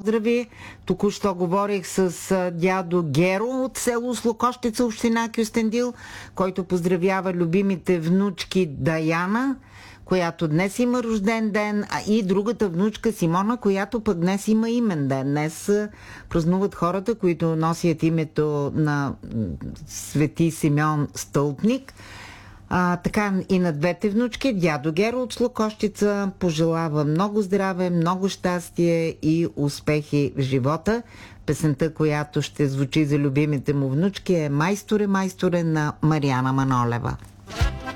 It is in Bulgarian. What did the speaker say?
поздрави. Току-що говорих с дядо Геро от село Слокощица, община Кюстендил, който поздравява любимите внучки Даяна, която днес има рожден ден, и другата внучка Симона, която пък днес има имен ден. Днес празнуват хората, които носят името на Свети Симеон Стълпник. Така и на двете внучки, дядо Геро от Слокощица пожелава много здраве, много щастие и успехи в живота. Песента, която ще звучи за любимите му внучки, е "Майсторе, майсторе" на Мариана Манолева.